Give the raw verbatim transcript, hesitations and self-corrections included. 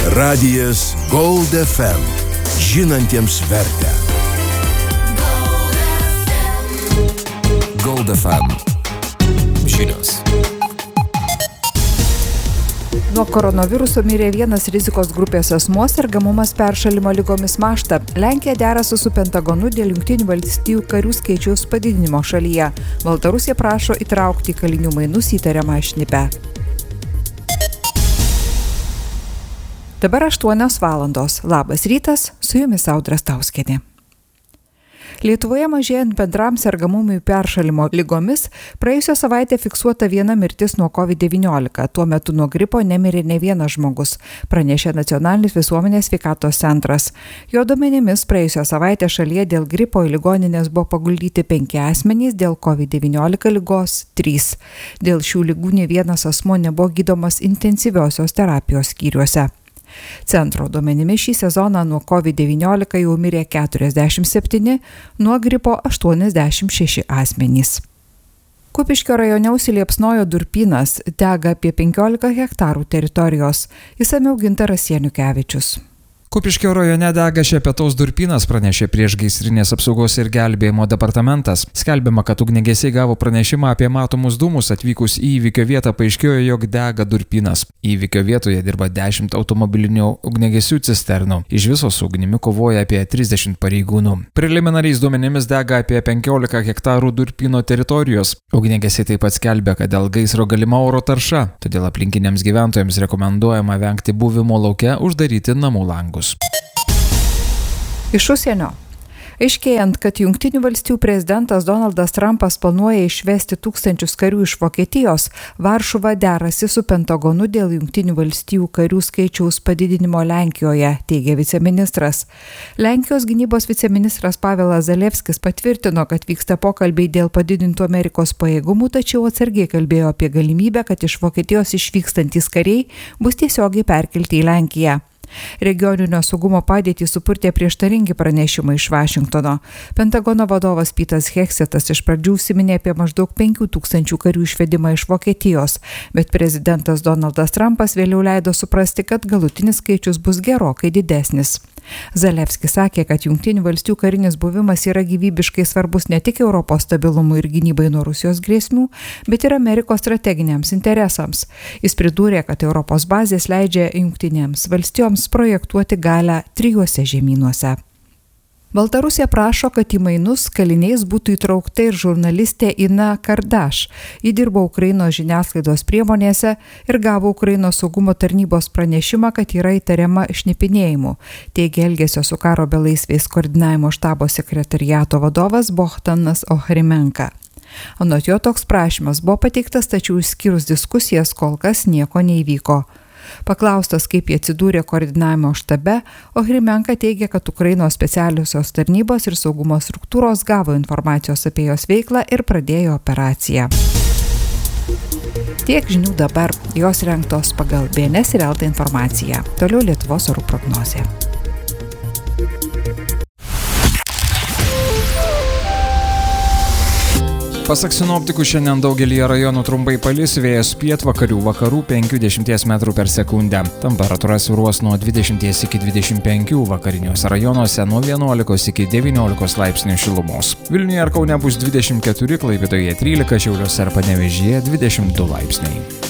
Radijas Gold F M. Žinantiems vertę. Gold F M. Žinios. Nuo koronaviruso mirė vienas rizikos grupės asmuo, sergamumas peršalimo ligomis mąžta. Lenkija derasi su Pentagonu dėl Jungtinių valstijų karių skaičiaus padidinimo šalyje. Baltarusija prašo įtraukti į kalinių mainus įtariamą šnipę. Dabar aštuonios valandos. Labas rytas, su jumis Audra Stauskienė. Lietuvoje mažėjant bendram sergamumui peršalimo ligomis, praėjusią savaitę fiksuota viena mirtis nuo covid devyniolika. Tuo metu nuo gripo nemirė ne vienas žmogus, pranešė Nacionalinis visuomenės sveikatos centras. Jo duomenimis praėjusią savaitę šalyje dėl gripo į ligoninės buvo paguldyti penki asmenys, dėl covid devyniolika ligos trys. Dėl šių ligų ne vienas asmuo nebuvo gydomas intensyviosios terapijos skyriuose. Centro duomenimis šį sezoną nuo covid devyniolika jau mirė keturiasdešimt septyni, nuo gripo aštuoniasdešimt šeši asmenys. Kupiškio rajone užsiliepsnojo durpynas, dega apie penkiolika hektarų teritorijos. Išsamiau Gintaras Janukevičius. Kupiškio rajone dega Šepetaus durpynas, pranešė Priešgaisrinės apsaugos ir gelbėjimo departamentas. Skelbiama, kad ugniagesiai gavo pranešimą apie matomus dūmus, atvykus į įvykio vietą paaiškėjo, jog dega durpynas. Įvykio vietoje dirba dešimt automobilinių ugniagesių cisternų. Iš viso su ugnimi kovoja apie trisdešimt pareigūnų. Preliminariais duomenimis dega apie penkiolika hektarų durpyno teritorijos. Ugniagesiai taip pat skelbia, kad dėl gaisro galima oro tarša, todėl aplinkiniams gyventojams rekomenduojama vengti buvimo lauke, uždaryti namų langus. Iš užsienio. Aiškėjant, kad Jungtinių valstijų prezidentas Donaldas Trumpas planuoja išvesti tūkstančius karių iš Vokietijos, Varšuva derasi su Pentagonu dėl Jungtinių valstijų karių skaičiaus padidinimo Lenkijoje, teigia viceministras. Lenkijos gynybos viceministras Pavelas Zalewskis patvirtino, kad vyksta pokalbiai dėl padidintų Amerikos pajėgumų, tačiau atsargiai kalbėjo apie galimybę, kad iš Vokietijos išvykstantys kariai bus tiesiogiai perkelti į Lenkiją. Regioninio saugumo padėtį supurtė prieštaringi pranešimai iš Vašingtono. Pentagono vadovas Petas Hegsethas iš pradžių užsiminė apie maždaug penkių tūkstančių karių išvedimą iš Vokietijos, bet prezidentas Donaldas Trumpas vėliau leido suprasti, kad galutinis skaičius bus gerokai didesnis. Zalewskis sakė, kad Jungtinių valstijų karinis buvimas yra gyvybiškai svarbus ne tik Europos stabilumui ir gynybai nuo Rusijos grėsmių, bet ir Amerikos strateginiams interesams. Jis pridūrė, kad Europos bazės leidžia Jungtinėms valstijoms projektuoti galią trijuose žemynuose. Baltarusija prašo, kad į mainus kaliniais būtų įtraukta ir žurnalistė Ina Kardaš. Ji dirbo Ukrainos žiniasklaidos priemonėse ir gavo Ukrainos saugumo tarnybos pranešimą, kad yra įtariama šnipinėjimu, teigia Elgesio su karo belaisviais koordinavimo štabo sekretariato vadovas Bohdanas Ohrimenka. Anot jo toks prašymas buvo pateiktas, tačiau išskyrus diskusijas kol kas nieko neįvyko. Paklaustas, kaip jie atsidūrė koordinavimo štabe, Ohrimenka teigia, kad Ukrainos specialiosios tarnybos ir saugumo struktūros gavo informacijos apie jos veiklą ir pradėjo operaciją. Tiek žinių dabar, jos rengtos pagal B N S ir Elta informaciją. Toliau Lietuvos orų prognozė. Pasak sinoptikų, šiandien daugelyje rajonų trumpai palis, vėjas pietvakarių vakarų penki dešimties metrų per sekundę. Temperatūra svyruos nuo dvidešimt iki dvidešimt penkių, vakariniuose rajonuose nuo vienuolikos iki devyniolikos laipsnių šilumos. Vilniuje ir Kaune bus dvidešimt keturi, Klaipėdoje trylika, Šiauliuose ir Panevėžyje dvidešimt du laipsniai.